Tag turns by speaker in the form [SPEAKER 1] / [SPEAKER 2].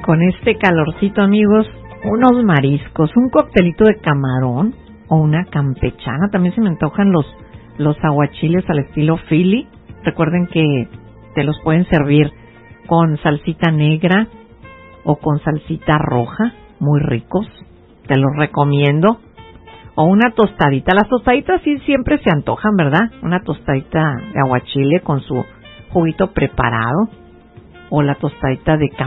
[SPEAKER 1] con este calorcito, amigos, unos mariscos, un coctelito de camarón o una campechana. También se me antojan los aguachiles al estilo Philly. Recuerden que te los pueden servir con salsita negra o con salsita roja, muy ricos, te los recomiendo. O una tostadita, las tostaditas sí siempre se antojan, ¿verdad? Una tostadita de aguachile con su juguito preparado, o la tostadita de